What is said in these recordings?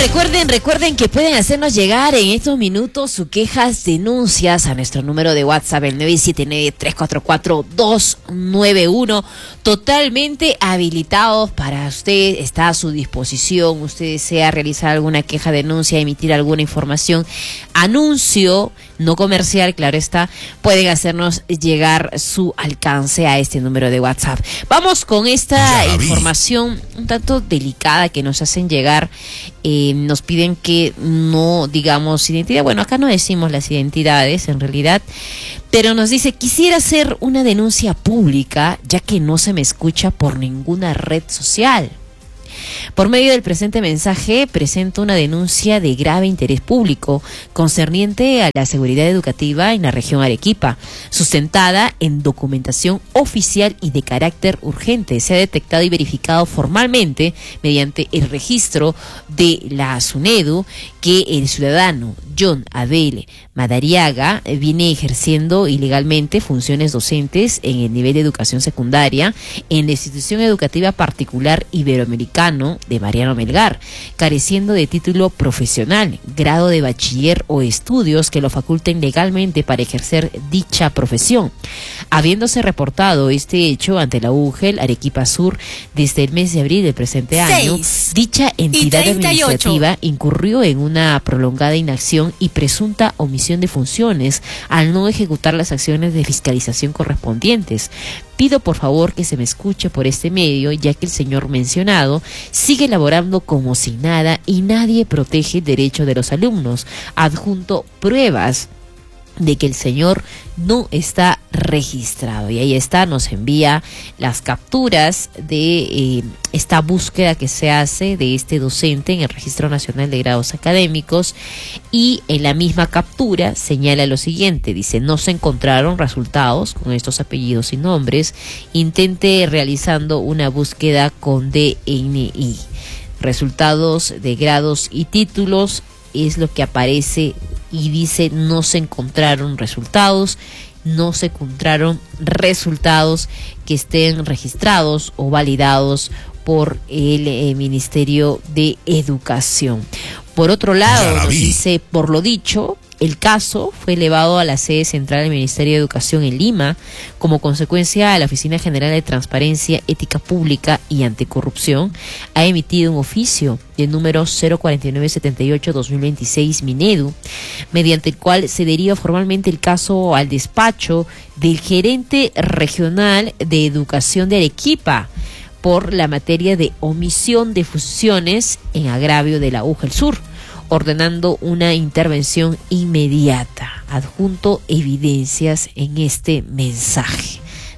Recuerden que pueden hacernos llegar en estos minutos sus quejas, denuncias a nuestro número de WhatsApp, el 979-344-291, totalmente habilitados para usted, está a su disposición. Usted desea realizar alguna queja, denuncia, emitir alguna información, anuncio, no comercial, claro está, pueden hacernos llegar su alcance a este número de WhatsApp. Vamos con esta información un tanto delicada que nos hacen llegar. Nos piden que no digamos identidad. Bueno, acá no decimos las identidades en realidad, pero nos dice: quisiera hacer una denuncia pública ya que no se me escucha por ninguna red social. Por medio del presente mensaje, presento una denuncia de grave interés público concerniente a la seguridad educativa en la región Arequipa, sustentada en documentación oficial y de carácter urgente. Se ha detectado y verificado formalmente, mediante el registro de la SUNEDU, que el ciudadano John Abel Madariaga viene ejerciendo ilegalmente funciones docentes en el nivel de educación secundaria en la institución educativa particular iberoamericano de Mariano Melgar, careciendo de título profesional, grado de bachiller o estudios que lo faculten legalmente para ejercer dicha profesión. Habiéndose reportado este hecho ante la UGEL Arequipa Sur desde el mes de abril del presente año, dicha entidad administrativa incurrió en una prolongada inacción y presunta omisión de funciones al no ejecutar las acciones de fiscalización correspondientes. Pido por favor que se me escuche por este medio, ya que el señor mencionado sigue laborando como si nada y nadie protege el derecho de los alumnos. Adjunto pruebas de que el señor no está registrado. Y ahí está, nos envía las capturas de esta búsqueda que se hace de este docente en el Registro Nacional de Grados Académicos, y en la misma captura señala lo siguiente, dice: no se encontraron resultados con estos apellidos y nombres, intente realizando una búsqueda con DNI. Resultados de grados y títulos es lo que aparece, y dice: no se encontraron resultados, no se encontraron resultados que estén registrados o validados por el Ministerio de Educación. Por otro lado, nos dice: por lo dicho, el caso fue elevado a la sede central del Ministerio de Educación en Lima. Como consecuencia, la Oficina General de Transparencia, Ética Pública y Anticorrupción ha emitido un oficio de número 04978-2026 Minedu, mediante el cual se deriva formalmente el caso al despacho del gerente regional de Educación de Arequipa por la materia de omisión de funciones en agravio de la UGEL Sur, ordenando una intervención inmediata. Adjunto evidencias en este mensaje.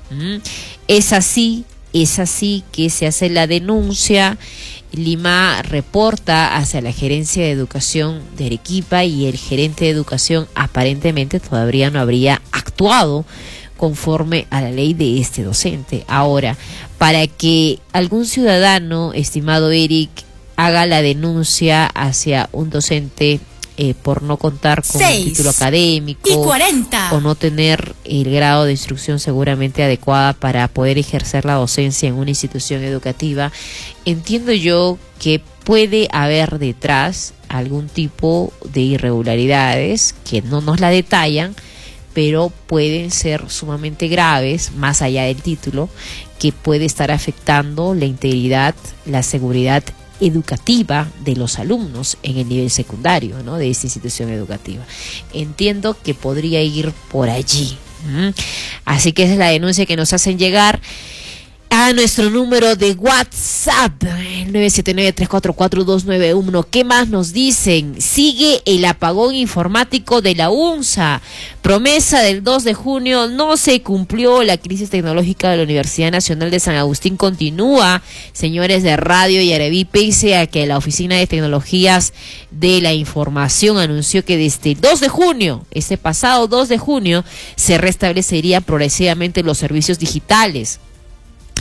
Es así que se hace la denuncia. Lima reporta hacia la Gerencia de Educación de Arequipa, y el gerente de educación aparentemente todavía no habría actuado conforme a la ley de este docente. Ahora, para que algún ciudadano, estimado Eric, haga la denuncia hacia un docente por no contar con un título académico o no tener el grado de instrucción seguramente adecuada para poder ejercer la docencia en una institución educativa, entiendo yo que puede haber detrás algún tipo de irregularidades que no nos la detallan, pero pueden ser sumamente graves, más allá del título, que puede estar afectando la integridad, la seguridad educativa de los alumnos en el nivel secundario, ¿no?, de esta institución educativa. Entiendo que podría ir por allí. Así que esa es la denuncia que nos hacen llegar a nuestro número de WhatsApp, el 979-344-291. ¿Qué más nos dicen? Sigue el apagón informático de la UNSA. Promesa del 2 de junio no se cumplió. La crisis tecnológica de la Universidad Nacional de San Agustín continúa, señores de Radio Yaraví, pese a que la Oficina de Tecnologías de la Información anunció que desde el 2 de junio, este pasado 2 de junio, se restablecería progresivamente los servicios digitales.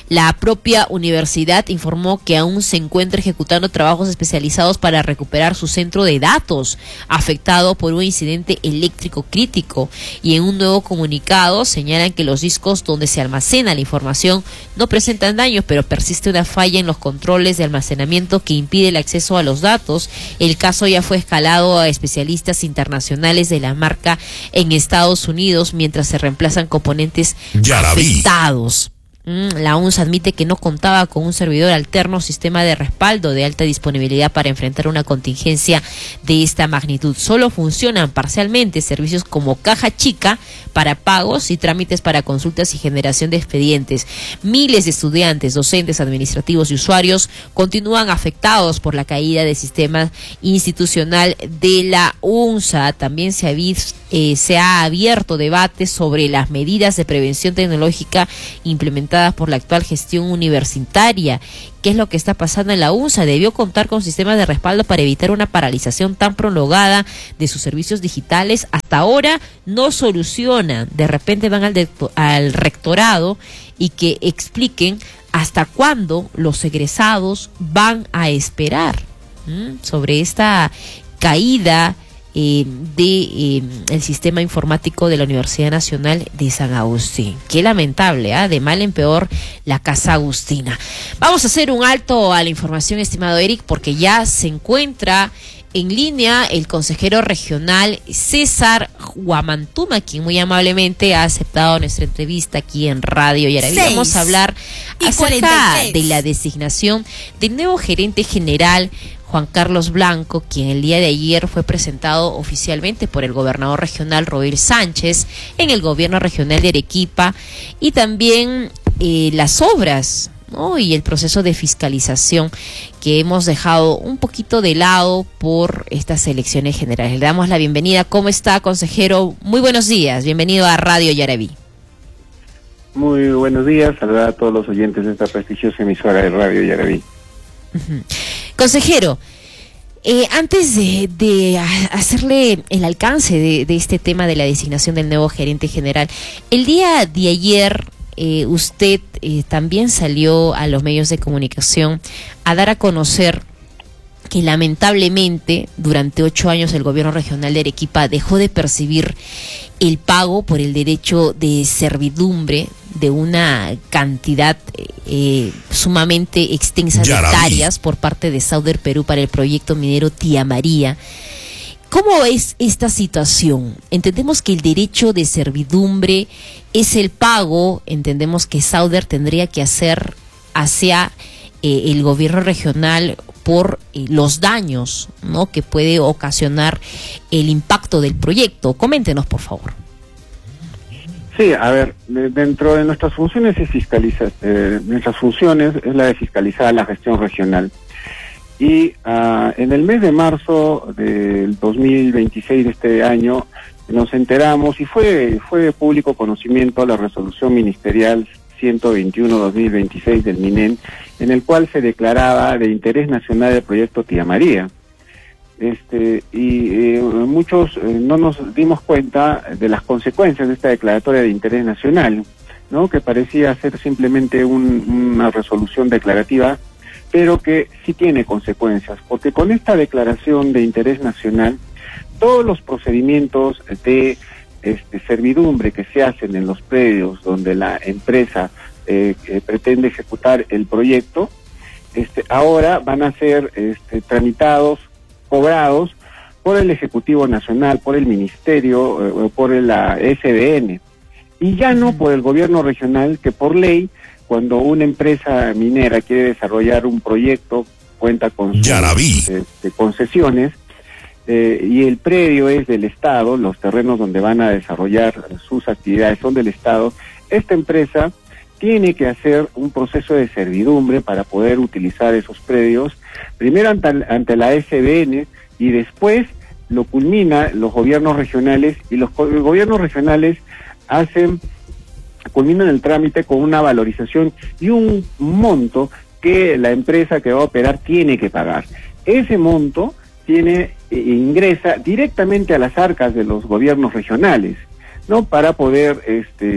La propia universidad informó que aún se encuentra ejecutando trabajos especializados para recuperar su centro de datos afectado por un incidente eléctrico crítico, y en un nuevo comunicado señalan que los discos donde se almacena la información no presentan daños, pero persiste una falla en los controles de almacenamiento que impide el acceso a los datos. El caso ya fue escalado a especialistas internacionales de la marca en Estados Unidos mientras se reemplazan componentes afectados. La UNSA admite que no contaba con un servidor alterno o sistema de respaldo de alta disponibilidad para enfrentar una contingencia de esta magnitud. Solo funcionan parcialmente servicios como caja chica para pagos y trámites para consultas y generación de expedientes. Miles de estudiantes, docentes, administrativos y usuarios continúan afectados por la caída del sistema institucional de la UNSA. También se ha abierto debate sobre las medidas de prevención tecnológica implementadas por la actual gestión universitaria. ¿Qué es lo que está pasando en la UNSA? Debió contar con sistemas de respaldo para evitar una paralización tan prolongada de sus servicios digitales. Hasta ahora no solucionan. De repente van al rectorado y que expliquen hasta cuándo los egresados van a esperar sobre esta caída el sistema informático de la Universidad Nacional de San Agustín. Qué lamentable, de mal en peor la Casa Agustina. Vamos a hacer un alto a la información, estimado Eric, porque ya se encuentra en línea el consejero regional César Huamantuma, quien muy amablemente ha aceptado nuestra entrevista aquí en Radio Yaraví. Vamos a hablar acerca de la designación del nuevo gerente general Juan Carlos Blanco, quien el día de ayer fue presentado oficialmente por el gobernador regional Roel Sánchez en el gobierno regional de Arequipa, y también las obras, ¿no?, y el proceso de fiscalización que hemos dejado un poquito de lado por estas elecciones generales. Le damos la bienvenida. ¿Cómo está, consejero? Muy buenos días. Bienvenido a Radio Yaraví. Muy buenos días. Saludar a todos los oyentes de esta prestigiosa emisora de Radio Yaraví. Consejero, antes de hacerle el alcance de este tema de la designación del nuevo gerente general, el día de ayer usted también salió a los medios de comunicación a dar a conocer que lamentablemente durante 8 años el gobierno regional de Arequipa dejó de percibir el pago por el derecho de servidumbre de una cantidad sumamente extensa de hectáreas por parte de Sauder Perú para el proyecto minero Tía María. ¿Cómo es esta situación? Entendemos que el derecho de servidumbre es el pago, entendemos que Sauder tendría que hacer hacia el gobierno regional por los daños, ¿no?, que puede ocasionar el impacto del proyecto. Coméntenos, por favor. Sí, a ver, dentro de nuestras funciones es fiscalizar, nuestras funciones es la de fiscalizar la gestión regional. Y en el mes de marzo del 2026 de este año nos enteramos, y fue de público conocimiento, la resolución ministerial 121-2026 del MINEN, en el cual se declaraba de interés nacional el proyecto Tía María. Muchos no nos dimos cuenta de las consecuencias de esta declaratoria de interés nacional, ¿no?, que parecía ser simplemente una resolución declarativa, pero que sí tiene consecuencias, porque con esta declaración de interés nacional, todos los procedimientos de servidumbre que se hacen en los predios donde la empresa pretende ejecutar el proyecto, ahora van a ser tramitados, cobrados por el Ejecutivo Nacional, por el Ministerio, por la SDN, y ya no por el gobierno regional, que por ley, cuando una empresa minera quiere desarrollar un proyecto, cuenta con sus concesiones, y el predio es del Estado, los terrenos donde van a desarrollar sus actividades son del Estado, esta empresa tiene que hacer un proceso de servidumbre para poder utilizar esos predios, primero ante la SBN, y después lo culmina los gobiernos regionales, y los gobiernos regionales culminan el trámite con una valorización y un monto que la empresa que va a operar tiene que pagar. Ese monto ingresa directamente a las arcas de los gobiernos regionales, ¿no?, para poder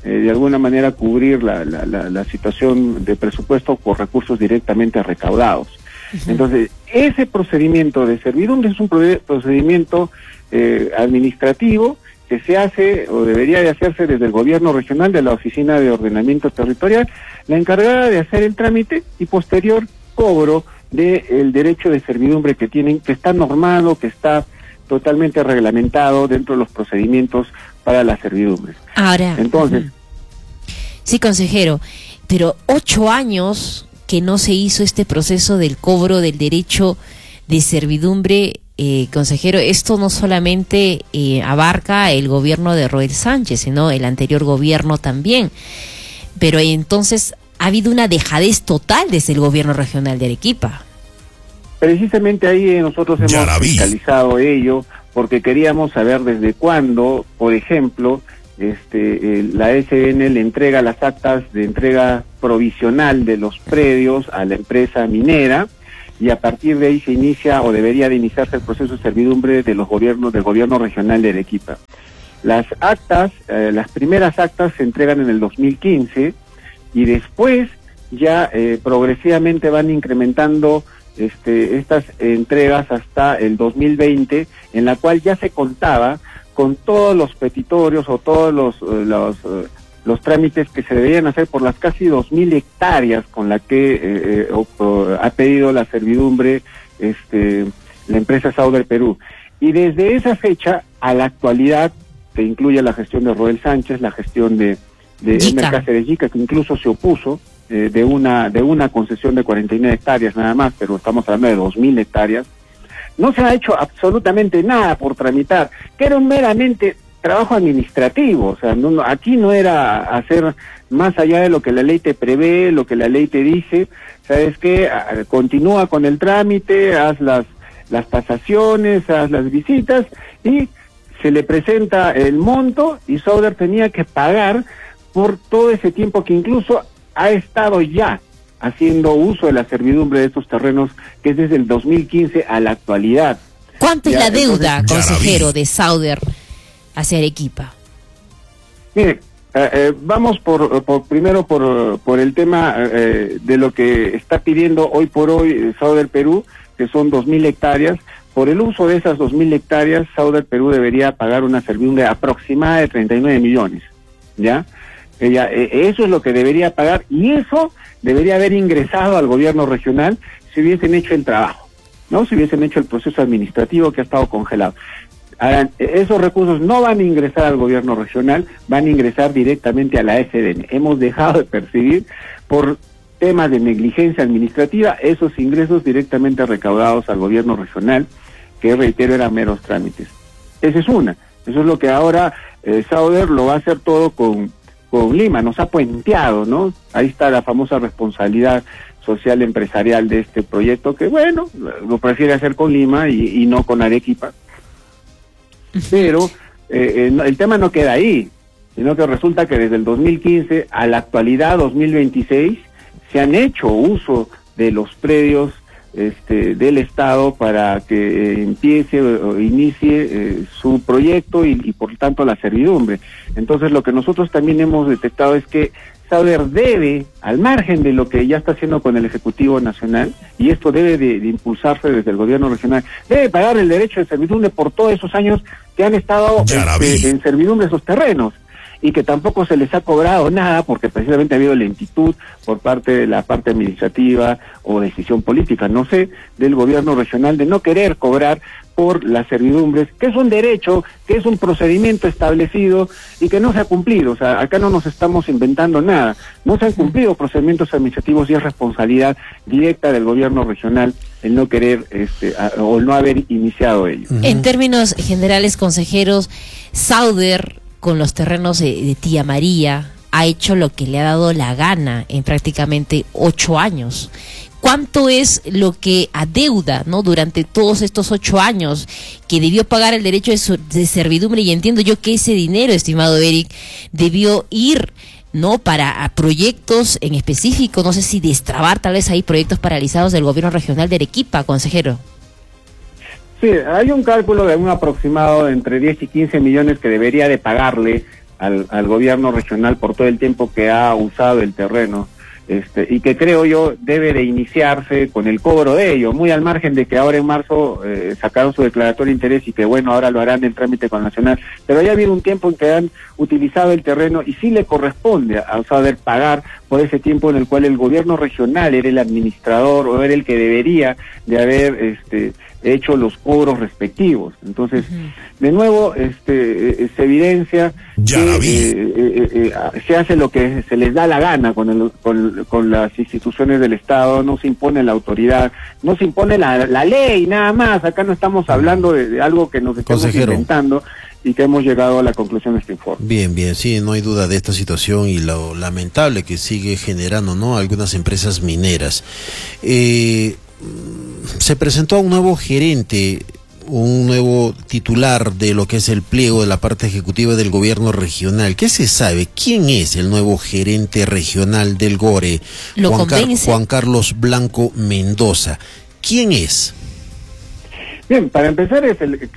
de alguna manera cubrir la situación de presupuesto por recursos directamente recaudados. Entonces, ese procedimiento de servidumbre es un procedimiento administrativo que se hace o debería de hacerse desde el gobierno regional, de la Oficina de Ordenamiento Territorial, la encargada de hacer el trámite y posterior cobro del derecho de servidumbre que tienen, que está normado, que está totalmente reglamentado dentro de los procedimientos para las servidumbres. Ahora, entonces, sí, consejero, pero 8 años que no se hizo este proceso del cobro del derecho de servidumbre, consejero, esto no solamente abarca el gobierno de Roel Sánchez, sino el anterior gobierno también. Pero entonces ha habido una dejadez total desde el gobierno regional de Arequipa. Precisamente ahí nosotros hemos fiscalizado ello, porque queríamos saber desde cuándo, por ejemplo, la SN le entrega las actas de entrega provisional de los predios a la empresa minera, y a partir de ahí se inicia o debería de iniciarse el proceso de servidumbre de los gobiernos del gobierno regional de Arequipa. Las actas, las primeras actas se entregan en el 2015 y después ya progresivamente van incrementando estas entregas hasta el 2020, en la cual ya se contaba con todos los petitorios o todos los trámites que se deberían hacer por las casi 2.000 hectáreas con la que ha pedido la servidumbre la empresa Sauder Perú. Y desde esa fecha a la actualidad, que incluye la gestión de Roel Sánchez, la gestión de Elmer Cáceres Yica, que incluso se opuso de una concesión de 49 hectáreas nada más, pero estamos hablando de 2.000 hectáreas, no se ha hecho absolutamente nada por tramitar, que era un meramente trabajo administrativo. O sea, aquí no era hacer más allá de lo que la ley te prevé, lo que la ley te dice. ¿Sabes qué? Continúa con el trámite, haz las tasaciones, haz las visitas, y se le presenta el monto, y Sauder tenía que pagar por todo ese tiempo que incluso ha estado ya haciendo uso de la servidumbre de estos terrenos, que es desde el 2015 a la actualidad. ¿Cuánto es la deuda, consejero, de Sauder hacia Arequipa? Mire, vamos primero por el tema de lo que está pidiendo hoy por hoy Sauder Perú, que son 2.000 hectáreas. Por el uso de esas 2.000 hectáreas, Sauder Perú debería pagar una servidumbre aproximada de 39 millones, ¿ya? Eso es lo que debería pagar, y eso debería haber ingresado al gobierno regional si hubiesen hecho el trabajo, ¿no? Si hubiesen hecho el proceso administrativo que ha estado congelado. Ahora, esos recursos no van a ingresar al gobierno regional, van a ingresar directamente a la SDN. Hemos dejado de percibir, por temas de negligencia administrativa, esos ingresos directamente recaudados al gobierno regional, que, reitero, eran meros trámites. Esa es una. Eso es lo que ahora Sauder lo va a hacer todo con Lima, nos ha puenteado, ¿no? Ahí está la famosa responsabilidad social empresarial de este proyecto, que bueno, lo prefiere hacer con Lima y no con Arequipa. Pero el tema no queda ahí, sino que resulta que desde el 2015 a la actualidad, 2026, se han hecho uso de los predios del Estado para que empiece o inicie su proyecto y por tanto la servidumbre. Entonces, lo que nosotros también hemos detectado es que Sauder debe, al margen de lo que ya está haciendo con el Ejecutivo Nacional, y esto debe de impulsarse desde el gobierno regional, debe pagar el derecho de servidumbre por todos esos años que han estado en servidumbre esos terrenos, y que tampoco se les ha cobrado nada porque precisamente ha habido lentitud por parte de la parte administrativa o decisión política, no sé, del gobierno regional, de no querer cobrar por las servidumbres, que es un derecho, que es un procedimiento establecido y que no se ha cumplido. O sea, acá no nos estamos inventando nada, no se han cumplido procedimientos administrativos, y es responsabilidad directa del gobierno regional el no querer o el no haber iniciado ello. En términos generales, consejeros, Sauder, con los terrenos de Tía María, ha hecho lo que le ha dado la gana en prácticamente 8 años. ¿Cuánto es lo que adeuda, ¿no?, durante todos estos 8 años, que debió pagar el derecho de servidumbre? Y entiendo yo que ese dinero, estimado Eric, debió ir, ¿no?, para proyectos en específico. No sé si destrabar tal vez hay proyectos paralizados del gobierno regional de Arequipa, consejero. Sí, hay un cálculo de un aproximado de entre 10 y 15 millones que debería de pagarle al gobierno regional por todo el tiempo que ha usado el terreno. Y que creo yo debe de iniciarse con el cobro de ello, muy al margen de que ahora en marzo sacaron su declaratoria de interés y que bueno, ahora lo harán en trámite con Nacional, pero ya ha habido un tiempo en que han utilizado el terreno y sí le corresponde a saber pagar por ese tiempo en el cual el gobierno regional era el administrador o era el que debería de haber hecho los cobros respectivos. Entonces, de nuevo, se evidencia que se hace lo que se les da la gana con las instituciones del Estado, no se impone la autoridad, no se impone la ley, nada más. Acá no estamos hablando de algo que nos estamos inventando y que hemos llegado a la conclusión de este informe. Bien, sí, no hay duda de esta situación y lo lamentable que sigue generando, ¿no?, algunas empresas mineras. Se presentó a un nuevo gerente, un nuevo titular de lo que es el pliego de la parte ejecutiva del gobierno regional. ¿Qué se sabe? ¿Quién es el nuevo gerente regional del GORE? Juan Carlos Blanco Mendoza. ¿Quién es? Bien, para empezar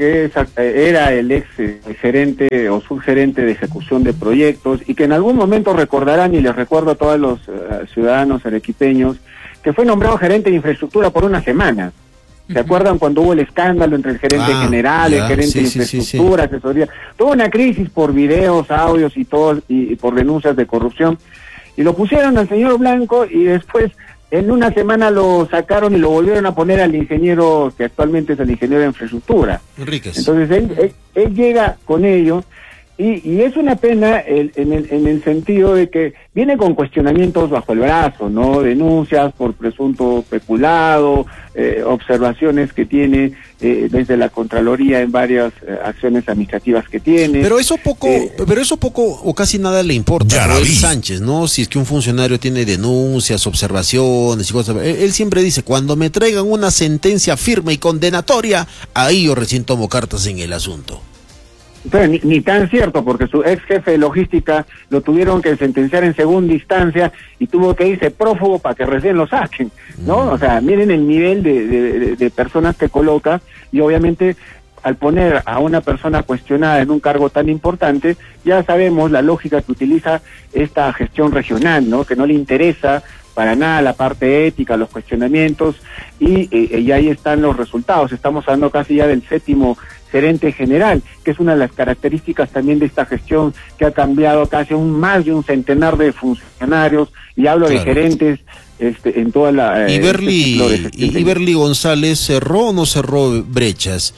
era el ex gerente o subgerente de ejecución de proyectos y que en algún momento recordarán, y les recuerdo a todos los ciudadanos arequipeños, que fue nombrado gerente de infraestructura por una semana. ¿Se acuerdan cuando hubo el escándalo entre el gerente general, el gerente de infraestructura, asesoría? Tuvo una crisis por videos, audios y todo, y por denuncias de corrupción. Y lo pusieron al señor Blanco y después en una semana lo sacaron y lo volvieron a poner al ingeniero, que actualmente es el ingeniero de infraestructura. Enríquez. Entonces él llega con ello. Y es una pena en el sentido de que viene con cuestionamientos bajo el brazo, ¿no? Denuncias por presunto peculado, observaciones que tiene desde la Contraloría en varias acciones administrativas que tiene. Pero eso poco o casi nada le importa a Joel Sánchez, ¿no? Si es que un funcionario tiene denuncias, observaciones y cosas. Él siempre dice, cuando me traigan una sentencia firme y condenatoria, ahí yo recién tomo cartas en el asunto. Pero ni tan cierto, porque su ex jefe de logística lo tuvieron que sentenciar en segunda instancia y tuvo que irse prófugo para que recién lo saquen, ¿no? O sea, miren el nivel de personas que coloca, y obviamente al poner a una persona cuestionada en un cargo tan importante, ya sabemos la lógica que utiliza esta gestión regional, ¿no? Que no le interesa para nada la parte ética, los cuestionamientos, y ahí están los resultados. Estamos hablando casi ya del 7º gerente general, que es una de las características también de esta gestión, que ha cambiado casi más de un centenar de funcionarios, y hablo de gerentes en toda la... ¿Y Berly González cerró o no cerró brechas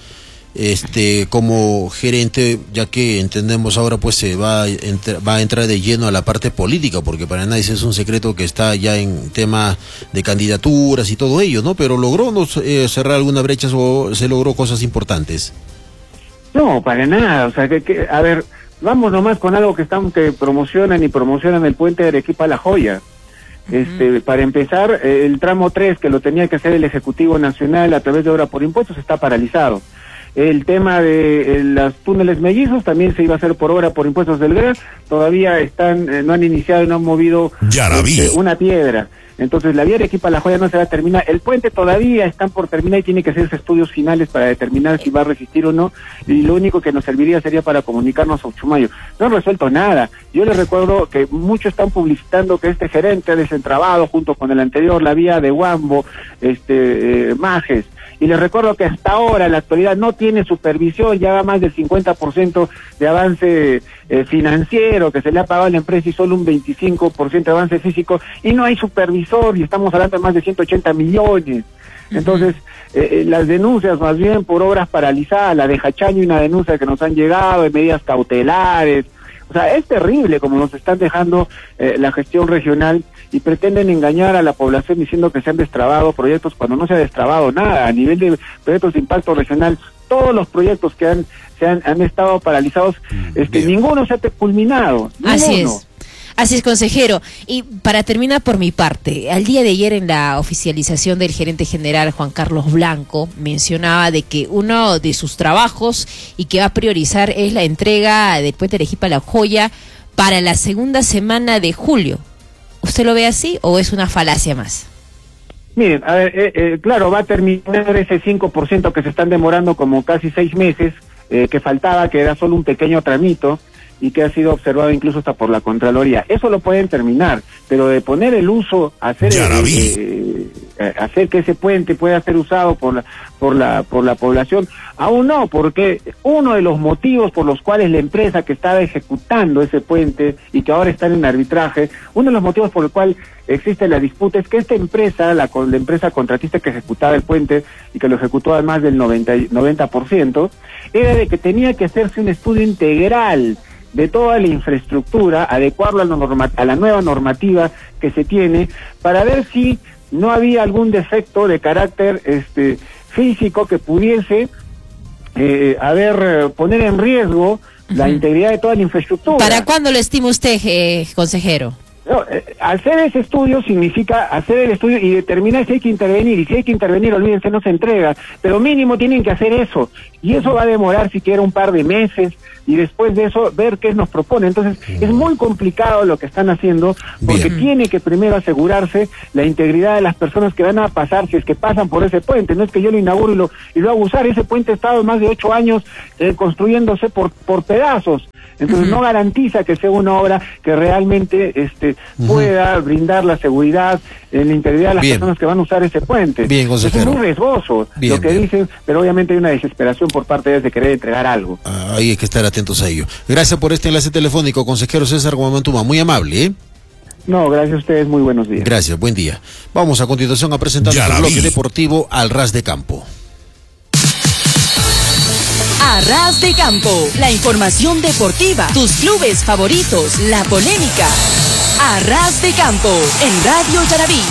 como gerente, ya que entendemos ahora pues se va a entrar de lleno a la parte política, porque para nadie es un secreto que está ya en tema de candidaturas y todo ello, ¿no? Pero ¿logró no cerrar algunas brechas o se logró cosas importantes? No, para nada. O sea, a ver, vamos nomás con algo que promocionan el puente de Arequipa a La Joya. Para empezar, el tramo 3, que lo tenía que hacer el Ejecutivo Nacional a través de obra por impuestos, está paralizado. El tema de los túneles mellizos también se iba a hacer por obra por impuestos del GRA, todavía no han iniciado, no han movido una piedra. Entonces la vía de Arequipa a La Joya no se va a terminar, el puente todavía están por terminar y tiene que hacerse estudios finales para determinar si va a resistir o no, y lo único que nos serviría sería para comunicarnos a Uchumayo. No han resuelto nada. Yo les recuerdo que muchos están publicitando que este gerente ha desentrabado junto con el anterior la vía de Huambo, Majes, y les recuerdo que hasta ahora la actualidad no tiene supervisión, ya va más del 50% de avance financiero que se le ha pagado a la empresa y solo un 25% de avance físico, y no hay supervisor, y estamos hablando de más de 180 millones. Entonces, las denuncias más bien por obras paralizadas, la de Hachaño y una denuncia que nos han llegado de medidas cautelares. O sea, es terrible como nos están dejando la gestión regional, y pretenden engañar a la población diciendo que se han destrabado proyectos cuando no se ha destrabado nada. A nivel de proyectos de impacto regional, todos los proyectos que han estado paralizados, ninguno se ha culminado. Así es, consejero. Y para terminar por mi parte, al día de ayer en la oficialización del gerente general Juan Carlos Blanco mencionaba de que uno de sus trabajos y que va a priorizar es la entrega del puente de Arequipa a La Joya para la segunda semana de julio. ¿Usted lo ve así o es una falacia más? Miren, a ver, claro, va a terminar ese 5% que se están demorando como casi 6 meses, que faltaba, que era solo un pequeño tramito, y que ha sido observado incluso hasta por la Contraloría. Eso lo pueden terminar, pero de poner el uso, hacer que ese puente pueda ser usado por la población, aún no, porque uno de los motivos por los cuales la empresa que estaba ejecutando ese puente y que ahora está en arbitraje, uno de los motivos por el cual existe la disputa es que esta empresa, la empresa contratista que ejecutaba el puente y que lo ejecutó al más del 90%, era de que tenía que hacerse un estudio integral de toda la infraestructura, adecuarlo a la nueva normativa que se tiene, para ver si no había algún defecto de carácter físico que pudiese poner en riesgo la integridad de toda la infraestructura. ¿Para cuándo lo estima usted, consejero? No, hacer ese estudio significa hacer el estudio y determinar si hay que intervenir, y si hay que intervenir, olvídense, no se entrega, pero mínimo tienen que hacer eso, y eso va a demorar siquiera un par de meses, y después de eso ver qué nos propone. Entonces es muy complicado lo que están haciendo, porque tiene que primero asegurarse la integridad de las personas que van a pasar, si es que pasan por ese puente. No es que yo lo inauguro y lo hago usar. Ese puente ha estado más de 8 años construyéndose por pedazos. Entonces no garantiza que sea una obra que realmente pueda brindar la seguridad, la integridad de las personas que van a usar ese puente. Bien, consejero. Es muy riesgoso lo que dicen, pero obviamente hay una desesperación por parte de ellos de querer entregar algo. Ahí hay que estar atentos a ello. Gracias por este enlace telefónico, consejero César Guamantuma, muy amable, ¿eh? No, gracias a ustedes, muy buenos días. Gracias, buen día. Vamos a continuación a presentar el bloque deportivo Al Ras de Campo. A Ras de Campo, la información deportiva, tus clubes favoritos, la polémica. A Ras de Campo, en Radio Yarabí.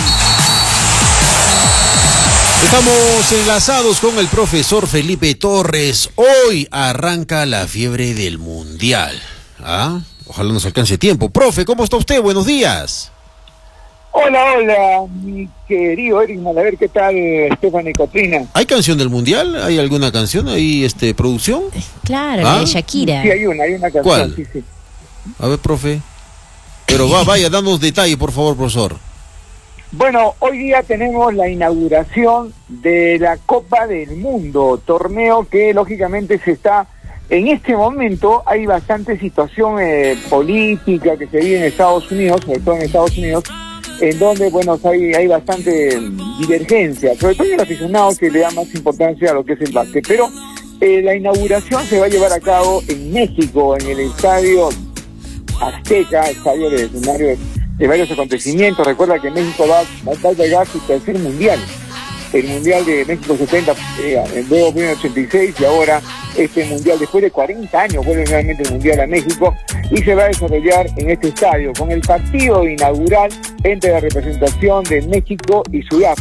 Estamos enlazados con el profesor Felipe Torres. Hoy arranca la fiebre del Mundial. Ojalá nos alcance tiempo. Profe, ¿cómo está usted? Buenos días. Hola, mi querido Eric Malaver, ¿qué tal, Stephanie Cotrina? ¿Hay canción del Mundial? ¿Hay alguna canción ahí, producción? Claro, la de Shakira. Sí, hay una canción. ¿Cuál? Sí. A ver, profe. Pero vaya, danos detalles, por favor, profesor. Bueno, hoy día tenemos la inauguración de la Copa del Mundo, torneo que lógicamente se está... En este momento hay bastante situación política que se vive en Estados Unidos, sobre todo en Estados Unidos, en donde, bueno, hay bastante divergencia, sobre todo en el aficionado que le da más importancia a lo que es el básquet. Pero la inauguración se va a llevar a cabo en México, en el Estadio Azteca, estadio de escenario de varios acontecimientos. Recuerda que México va a llegar a su tercer mundial. El Mundial de México 70, luego vino el 86 y ahora este Mundial, después de 40 años, vuelve nuevamente el Mundial a México y se va a desarrollar en este estadio con el partido inaugural entre la representación de México y Sudáfrica.